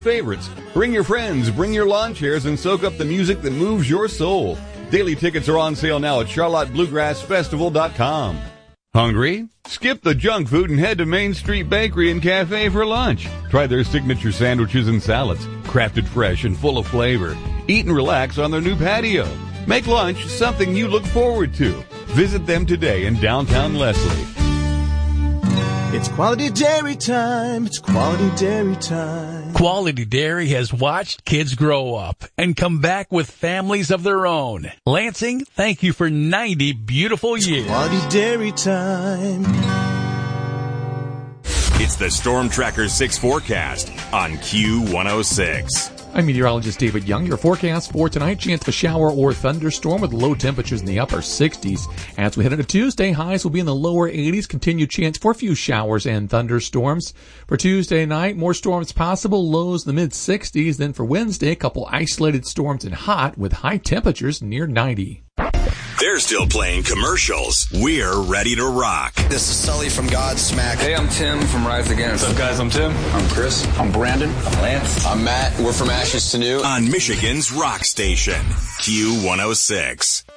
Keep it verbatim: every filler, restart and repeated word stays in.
favorites. Bring your friends, bring your lawn chairs, and soak up the music that moves your soul. Daily tickets are on sale now at charlotte bluegrass festival dot com. Hungry? Skip the junk food and head to Main Street Bakery and Cafe for lunch. Try their signature sandwiches and salads, crafted fresh and full of flavor. Eat and relax on their new patio. Make lunch something you look forward to. Visit them today in downtown Leslie. It's Quality Dairy time. It's Quality Dairy time. Quality Dairy has watched kids grow up and come back with families of their own. Lansing, thank you for ninety beautiful It's years. Quality Dairy time. It's the Storm Tracker six forecast on Q one oh six. I'm meteorologist David Young. Your forecast for tonight, chance of a shower or thunderstorm with low temperatures in the upper sixties. As we head into Tuesday, highs will be in the lower eighties. Continued chance for a few showers and thunderstorms. For Tuesday night, more storms possible, lows in the mid sixties. Then for Wednesday, a couple isolated storms and hot with high temperatures near ninety. They're still playing commercials. We're ready to rock. This is Sully from Godsmack. Hey, I'm Tim from Rise Against. What's up, guys? I'm Tim. I'm Chris. I'm Brandon. I'm Lance. I'm Matt. We're from Ashes to New. On Michigan's rock station, Q one oh six.